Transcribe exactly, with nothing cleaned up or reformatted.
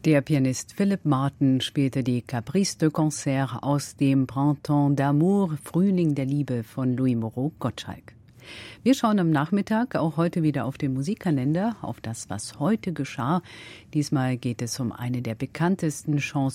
Der Pianist Philipp Martin spielte die Caprice de Concert aus dem Printemps d'amour, Frühling der Liebe von Louis Moreau Gottschalk. Wir schauen am Nachmittag auch heute wieder auf den Musikkalender, auf das, was heute geschah. Diesmal geht es um eine der bekanntesten Chansons